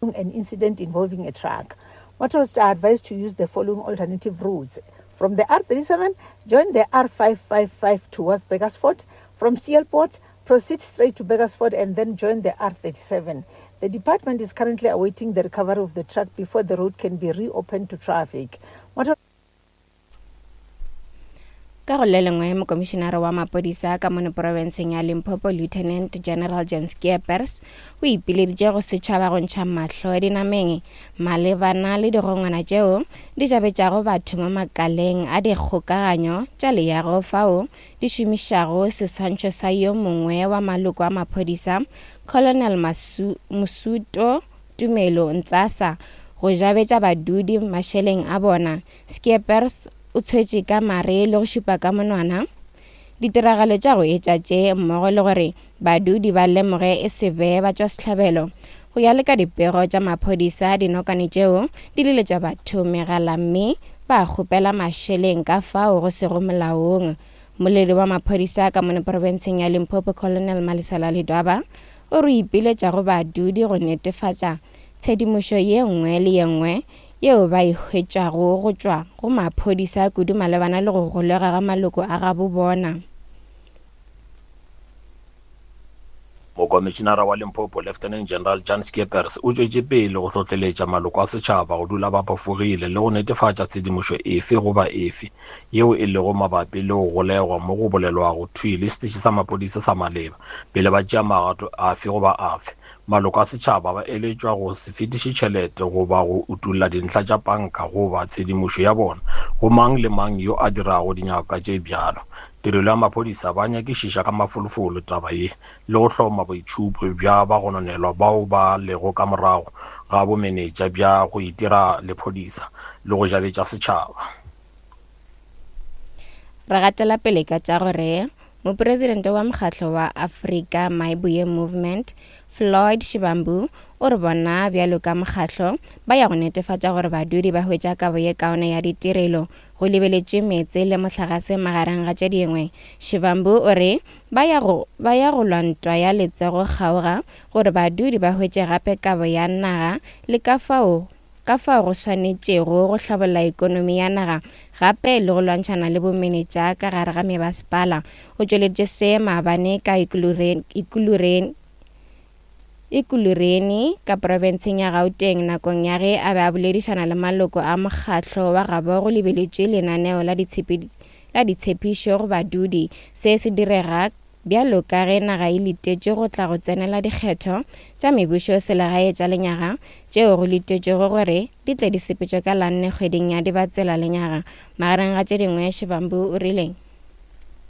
an incident involving a truck. Motorists are advised to use the following alternative routes. From the R37, join the R555 towards Beggarsford. From Steelport, proceed straight to Beggarsford and then join the R37. The department is currently awaiting the recovery of the truck before the road can be reopened to traffic. Ka go lelengwe mokomishenara wa mapodisa ka mo provinceng ya Limpopo Lieutenant General John Skeepers o ipileditše go setšhaba go ntšha mahlo dinameng malebana le digongwana tšeo di jabetšago batho mo makaleng a dikgokaganyo tša leago fao di šomišago seswantšho sa yo mongwe wa maloko a mapodisa Colonel Musuto Tumelo Ntsasa go jabetša badudi mašeleng a bona. Skeepers o tshwetše ka mare le go šupa ka monwana ditiragalo tša go etšatše mmogo le gore badudi ba lemoge e se be ba tšwa sehlabelo go ya le ka dipego tša maphodisa dinokane tšeo di leletša batho megala mme ba kgopela mašeleng ka fao go sego molaong. Moledi wa maphodisa ka mo provinceng ya Limpopo Colonel Malisala Ledwaba o re ipiletša go badudi go netefatša tshedimošo ye nngwe le ye nngwe yeo ba ihwetšago go tšwa go maphodisa kudu malebana le go golega ga maloko a gabo bona. Mokomishenara wa Limpopo Lieutenant General John Skeepers o tšwetše pele go tlotleletša maloko a setšhaba go dula ba phofogile le go netefatša tshedimošo efe goba efe yeo e lego mabapi le go golegwa mo go bolelwago thwi le setšhe sa mapodisa sa maleba pele ba tšea magato afe goba afe. Maloko a setšhaba ba eletšwa go se fetiše tšhelete goba go utulla dintlha tša panka goba tshedimošo ya bona go mang le mang yo a dirago dinyaka tše bjalo. Tirelo ya maphodisa ba nyakišiša ka mafolofolo taba ye le go hloma boitšhupo bja ba gononelwa bao ba lego ka morago ga bomenetša bja go itira lephodisa le go jabetša setšhaba. Re gatela pele ka tša gore mopresidente wa mokgatlo wa Africa Maibuye Movement Floyd Shivambu o re bona bjalo ka mokgatlo ba ya go netefatša gore badudi ba hwetša kabo ye kaone ya ditirelo go lebeletše metse le mohlagase magareng ga tše dingwe. Shivambu o re ba ya go lwantwa ya letsego kgaoga gore badudi ba hwetše gape kabo ya naga le ka fao go swanetšego go hlabolla ekonomi ya naga gape le go lwantšhana le bomenetša ka gare ga mebasepala. O tšweleditše se maabane ka Ikulureni ka provinceng ya Gauteng nakong ya ge a be a boledišana le maloko a mokgatlo wa gabo go lebeletše lenaneo la ditshepišo go badudi se se direga bjalo ka ge naga e litetše go tla go tsenela dikgetho tša mebušo selegae tša lenyaga tšeo go litetšego gore di tle di sepetšwe ka la 4 kgweding ya Dibatsela lenyaga. Magareng ga tše dingwe Shivambu o rileng